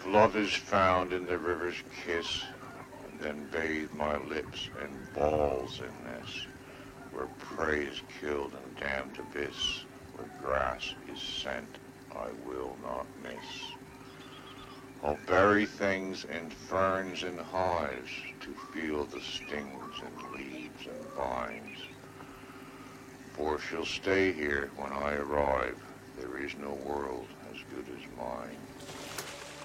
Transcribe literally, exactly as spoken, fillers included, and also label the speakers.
Speaker 1: Love is found in the river's kiss, and then bathe my lips in balls in this, where prey is killed in damned abyss, where grass is sent I will not miss. I'll bury things in ferns and hives to feel the stings in leaves and vines, for she'll stay here when I arrive. There is no world as good as mine.